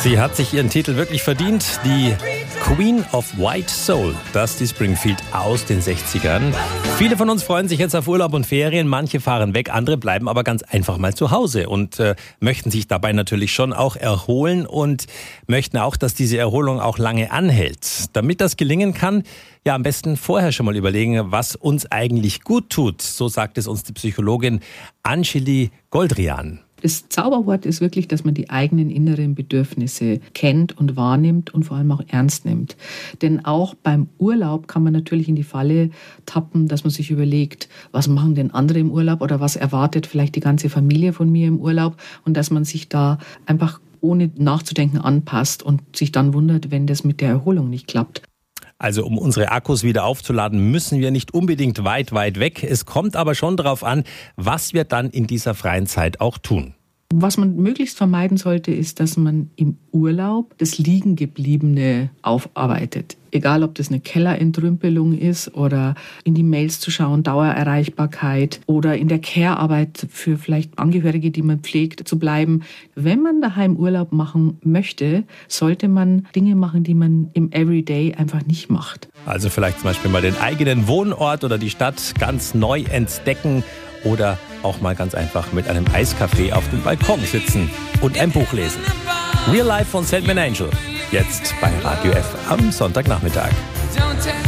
Sie hat sich ihren Titel wirklich verdient. Die Queen of White Soul, Dusty Springfield aus den 60ern. Viele von uns freuen sich jetzt auf Urlaub und Ferien. Manche fahren weg, andere bleiben aber ganz einfach mal zu Hause und möchten sich dabei natürlich schon auch erholen und möchten auch, dass diese Erholung auch lange anhält. Damit das gelingen kann, ja, am besten vorher schon mal überlegen, was uns eigentlich gut tut. So sagt es uns die Psychologin Anjeli Goldrian. Das Zauberwort ist wirklich, dass man die eigenen inneren Bedürfnisse kennt und wahrnimmt und vor allem auch ernst nimmt. Denn auch beim Urlaub kann man natürlich in die Falle tappen, dass man sich überlegt, was machen denn andere im Urlaub oder was erwartet vielleicht die ganze Familie von mir im Urlaub, und dass man sich da einfach ohne nachzudenken anpasst und sich dann wundert, wenn das mit der Erholung nicht klappt. Also um unsere Akkus wieder aufzuladen, müssen wir nicht unbedingt weit weg. Es kommt aber schon darauf an, was wir dann in dieser freien Zeit auch tun. Was man möglichst vermeiden sollte, ist, dass man im Urlaub das Liegengebliebene aufarbeitet. Egal, ob das eine Kellerentrümpelung ist oder in die Mails zu schauen, Dauererreichbarkeit oder in der Care-Arbeit für vielleicht Angehörige, die man pflegt, zu bleiben. Wenn man daheim Urlaub machen möchte, sollte man Dinge machen, die man im Everyday einfach nicht macht. Also vielleicht zum Beispiel mal den eigenen Wohnort oder die Stadt ganz neu entdecken oder auch mal ganz einfach mit einem Eiskaffee auf dem Balkon sitzen und ein Buch lesen. Real Life von Sandman Angel, jetzt bei Radio F am Sonntagnachmittag.